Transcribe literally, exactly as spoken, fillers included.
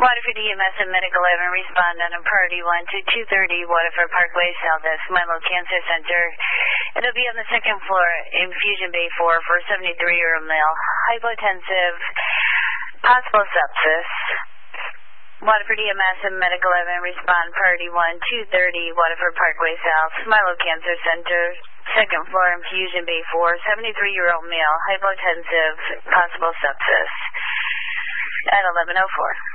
Waterford E M S and Medical eleven respond on a priority one to two thirty Waterford Parkway, South Desk, Milo Cancer Center. It'll be on the second floor, infusion bay four for seventy-three-year-old male, hypotensive, possible sepsis. Waterford E M S and Medical eleven respond priority one, two thirty Waterford Parkway South, Milo Cancer Center, second floor, infusion bay four, seventy-three-year-old male, hypotensive, possible sepsis at eleven oh four.